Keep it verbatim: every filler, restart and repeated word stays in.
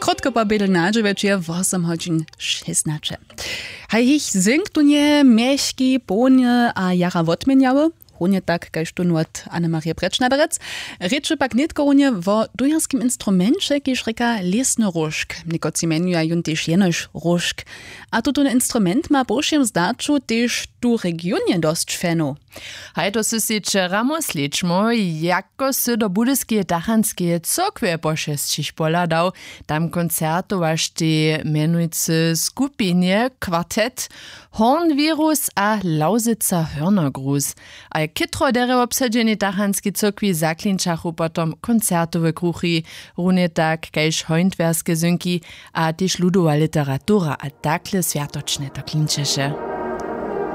Krótko po bydel nadzie večer osem hodin šestnače. Haj ich syngt tu nie mieszki, bonie a jara wotmieniały. Hunie tak, kaž tu od Anne-Marie Bretschneiderec. Reče pak nitko unje wo dujarskim instrumencie, kiž reka lesny różk. Nikoci menuje jun tež jenož różk. A tu ten instrument ma bošiem zdaču tež tu regionie dosť fenu. Haj to si si čeramo sličmo, jako si do budyskie dachanskie cokve pošestčiš poladał. Tam koncertovaš ty menujúci skupinie, kvartet, Hornvirus a Lausica Hörnergruß. A kitro dere obsadzeni dachanski cokwi zaklinčachu potom koncertowe kruchy, runie tak, kajž hointwerske synki a tyž ludova literatura a takle sviatočne to klinčeše.